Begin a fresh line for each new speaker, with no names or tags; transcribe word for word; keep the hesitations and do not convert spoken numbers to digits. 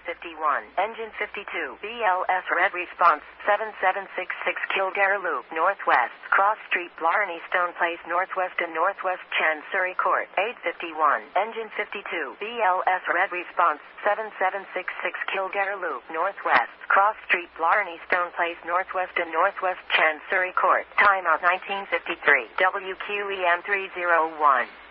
fifty-one, engine fifty-two, B L S red response, seven seven six six Kildare Loop, Northwest, Cross Street, Blarney Stone Place, Northwest and Northwest Chancery Court, eight fifty-one, engine fifty-two, B L S red response, seven seven six six Kildare Loop, Northwest, Cross Street, Blarney Stone Place, Northwest and Northwest Chancery Court, timeout nineteen fifty-three, W Q E M three oh one.